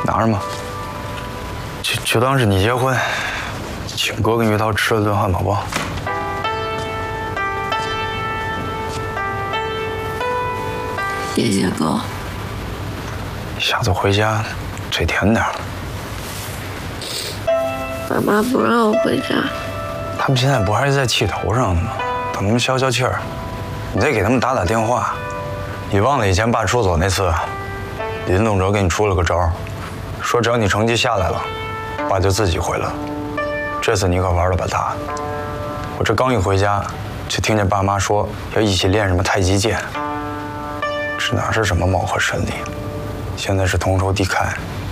拿着嘛，就当是你结婚，请哥跟于涛吃了顿汉堡包。 谢谢哥。 下次回家嘴甜点。 爸妈不让我回家。 他们现在不还是在气头上呢吗？等他们消消气儿，你再给他们打电话。你忘了以前爸出走那次，林董哲给你出了个招，说只要你成绩下来了，爸就自己回了。这次你可玩了把大的。我这刚一回家，就听见爸妈说要一起练什么太极剑，这哪是什么貌合神离？现在是同仇敌忾。